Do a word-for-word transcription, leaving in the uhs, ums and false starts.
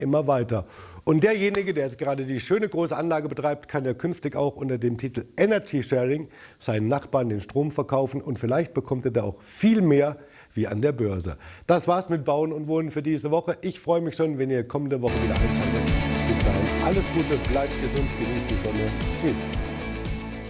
immer weiter. Und derjenige, der jetzt gerade die schöne große Anlage betreibt, kann ja künftig auch unter dem Titel Energy Sharing seinen Nachbarn den Strom verkaufen und vielleicht bekommt er da auch viel mehr wie an der Börse. Das war's mit Bauen und Wohnen für diese Woche. Ich freue mich schon, wenn ihr kommende Woche wieder einschaltet. Bis dahin alles Gute, bleibt gesund, genießt die Sonne. Tschüss.